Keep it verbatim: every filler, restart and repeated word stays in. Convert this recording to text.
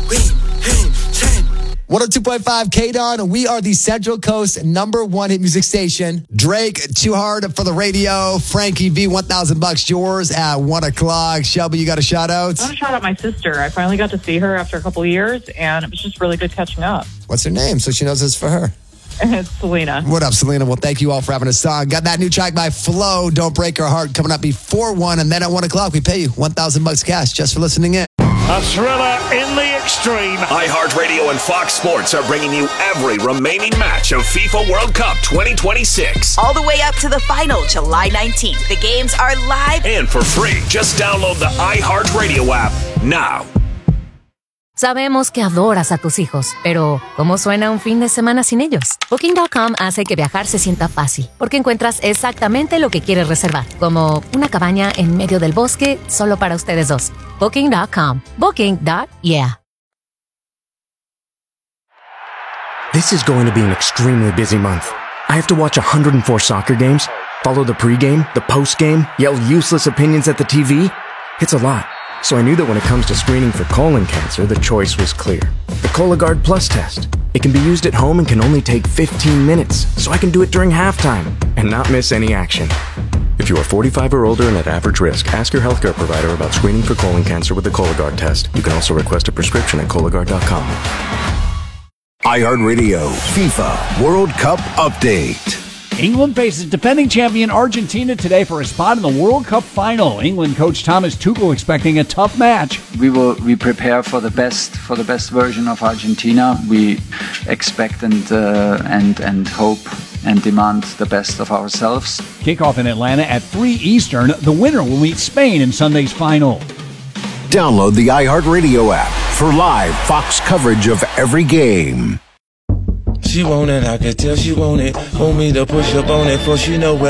one oh two point five K-Don, we are the Central Coast number one hit music station. Drake, Too Hard for the Radio. Frankie V, one thousand bucks yours at one o'clock. Shelby, you got a shout out? I want to shout out my sister. I finally got to see her after a couple of years, and it was just really good catching up. What's her name? So she knows it's for her. It's Selena. What up, Selena? Well, thank you all for having a song. Got that new track by Flo, Don't Break Her Heart, coming up before one, and then at one o'clock, we pay you one thousand bucks cash just for listening in. A thriller in the extreme. iHeartRadio and Fox Sports are bringing you every remaining match of FIFA World Cup twenty twenty-six. All the way up to the final, July nineteenth. The games are live and for free. Just download the iHeartRadio app now. Sabemos que adoras a tus hijos, pero ¿cómo suena un fin de semana sin ellos? Booking punto com hace que viajar se sienta fácil, porque encuentras exactamente lo que quieres reservar, como una cabaña en medio del bosque solo para ustedes dos. Booking punto com. Booking. Yeah. This is going to be an extremely busy month. I have to watch one hundred four soccer games, follow the pregame, the postgame, yell useless opinions at the T V. It's a lot. So I knew that when it comes to screening for colon cancer, the choice was clear. The Cologuard Plus test. It can be used at home and can only take fifteen minutes, so I can do it during halftime and not miss any action. If you are forty-five or older and at average risk, ask your healthcare provider about screening for colon cancer with the Cologuard test. You can also request a prescription at Cologuard dot com. iHeartRadio FIFA World Cup Update. England faces defending champion Argentina today for a spot in the World Cup final. England coach Thomas Tuchel expecting a tough match. We will we prepare for the best for the best version of Argentina. We expect and uh, and and hope and demand the best of ourselves. Kickoff in Atlanta at three Eastern. The winner will meet Spain in Sunday's final. Download the iHeartRadio app for live Fox coverage of every game. She want it, I can tell she want it. Want me to push up on it, for she know where